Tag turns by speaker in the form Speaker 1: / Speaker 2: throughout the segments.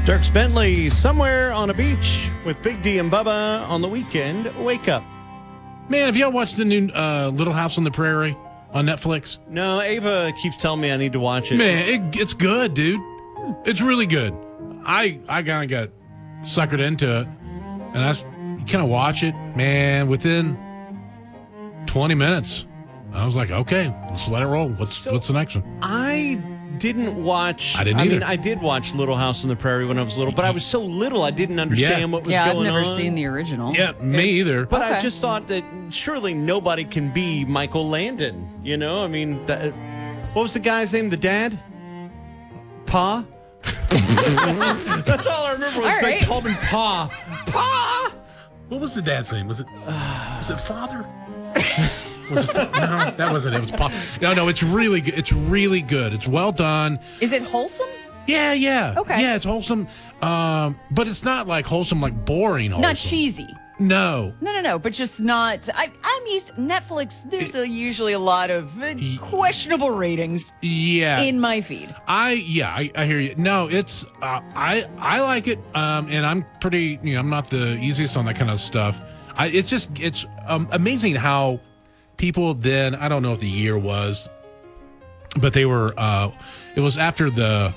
Speaker 1: Dirks Bentley, somewhere on a beach with Big D and Bubba on the weekend. Wake up.
Speaker 2: Man, have y'all watched the new Little House on the Prairie on Netflix?
Speaker 1: No, Ava keeps telling me I need to watch it.
Speaker 2: Man, it's good, dude. It's really good. I kind of got suckered into it, and I kind of watch it. Man, within 20 minutes, I was like, okay, let's let it roll. What's the next one?
Speaker 1: I didn't watch.
Speaker 2: I didn't either.
Speaker 1: I mean, I did watch Little House on the Prairie when I was little, but I was so little I didn't understand what was going on.
Speaker 3: I've never seen the original.
Speaker 2: Yeah, me either.
Speaker 1: But I
Speaker 3: Okay.
Speaker 1: just thought that surely nobody can be Michael Landon. You know, I mean, what was the guy's name? The dad? Pa? That's all I remember was
Speaker 3: All
Speaker 1: they
Speaker 3: right.
Speaker 1: called him Pa. Pa!
Speaker 2: What was the dad's name? Was it Father? Was it, no, that wasn't it. It was Paul. No, it's really good. It's really good. It's well done.
Speaker 3: Is it wholesome?
Speaker 2: Yeah.
Speaker 3: Okay.
Speaker 2: Yeah, it's wholesome. But it's not like wholesome, like boring wholesome.
Speaker 3: Not cheesy.
Speaker 2: No.
Speaker 3: No, but just not. I'm used Netflix. There's usually a lot of questionable ratings
Speaker 2: Yeah.
Speaker 3: in my feed.
Speaker 2: I hear you. No, it's I like it. And I'm pretty. I'm not the easiest on that kind of stuff. It's amazing how people then. I don't know what the year was, but they were. It was after the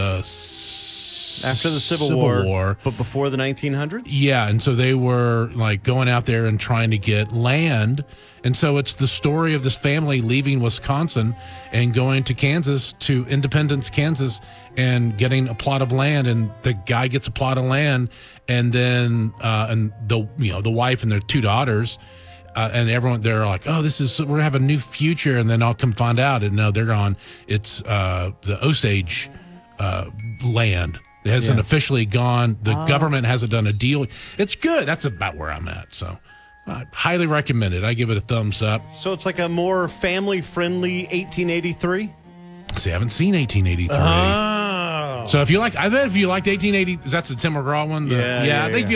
Speaker 1: Civil War, but before the 1900s?
Speaker 2: Yeah, and so they were like going out there and trying to get land. And so it's the story of this family leaving Wisconsin and going to Kansas, to Independence, Kansas, and getting a plot of land. And the guy gets a plot of land, and then and the wife and their two daughters, and everyone, they're like, oh, we're gonna have a new future. And then I'll come find out, and no, they're gone. It's the Osage land. It hasn't officially gone. The government hasn't done a deal. It's good. That's about where I'm at. So I highly recommend it. I give it a thumbs up.
Speaker 1: So it's like a more family-friendly 1883?
Speaker 2: See, I haven't seen 1883.
Speaker 1: Oh.
Speaker 2: So I bet if you liked 1880, that's the Tim McGraw one.
Speaker 1: Yeah.
Speaker 2: I think